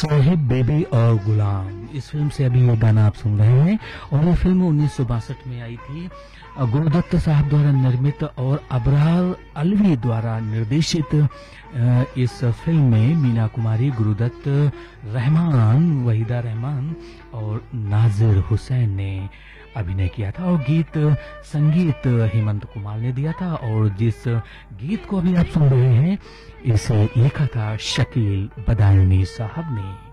Sahib baby और गुलाम, इस film से अभी ये गाना आप सुन रहे हैं। और ये फिल्म 1962 में आई थी। गुरुदत्त साहब द्वारा निर्मित और अबरार अलवी द्वारा निर्देशित इस फिल्म में मीना कुमारी, गुरुदत्त, रहमान, वहीदा रहमान और नाजिर हुसैन ने अभिनय किया था। और संगीत हेमंत कुमार ने दिया था। और जिस गीत को अभी आप सुन रहे हैं इसे लिखा था शकील बदायूनी साहब ने।